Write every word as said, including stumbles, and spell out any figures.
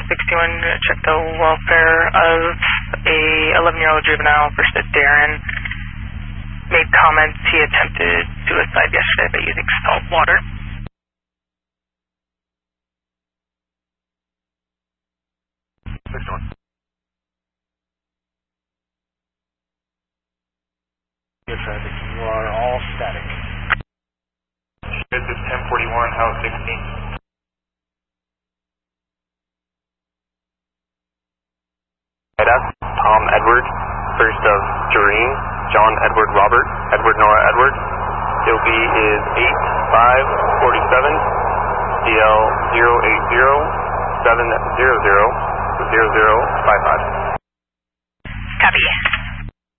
sixty-one to check the welfare of a eleven-year-old juvenile versus Darren. Made comments he attempted suicide yesterday by using salt water. Good traffic, you are all static. This is ten forty-one, House sixteen. Tom Edward, first of Doreen, John Edward Robert, Edward Nora Edward. D O B is eight five four seven, D L zero eight zero seven zero zero zero zero five five. Copy.